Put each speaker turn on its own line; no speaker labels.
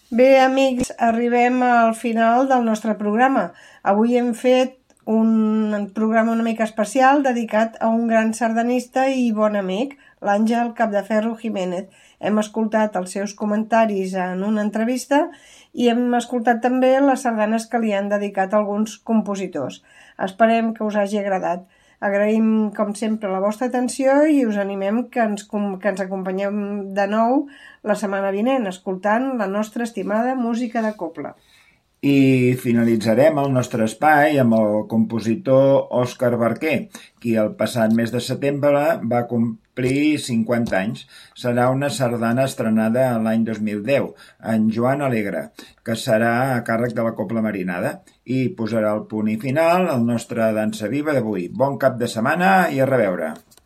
Bé, amics, arribem al final del nostre programa. Avui hem fet un programa una mica especial dedicat a un gran sardanista i bon amic, l'Àngel Capdeferro Jiménez. Hem escoltat els seus comentaris en una entrevista i hem escoltat també les sardanes que li han dedicat alguns compositors. Esperem que us hagi agradat. Agraïm, com sempre, la vostra atenció i us animem que ens acompanyeu de nou la setmana vinent, escoltant la nostra estimada música de cobla.
I finalitzarem el nostre espai amb el compositor Òscar Barquer, qui el passat mes de setembre va complir 50 anys. Serà una sardana estrenada l'any 2010, en Joan Alegre, que serà a càrrec de la Cobla Marinada i posarà el punt i final al nostre Dansa Viva d'avui. Bon cap de setmana i a reveure!